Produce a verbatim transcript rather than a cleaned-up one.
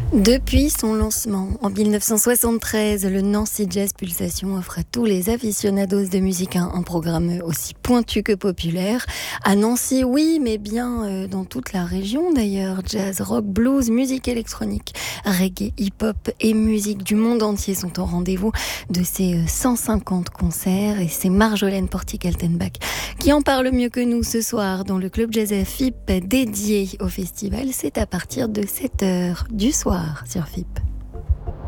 Depuis son lancement en dix-neuf cent soixante-treize, le Nancy Jazz Pulsation offre à tous les aficionados de musique un, un programme aussi pointu que populaire. À Nancy, oui, mais bien euh, dans toute la région d'ailleurs. Jazz, rock, blues, musique électronique, reggae, hip-hop et musique du monde entier sont au rendez-vous de ces cent cinquante concerts. Et c'est Marjolaine Portier-Kaltenbach qui en parle mieux que nous ce soir dans le Club Jazz F I P dédié au festival. C'est à partir de sept heures du soir sur F I P.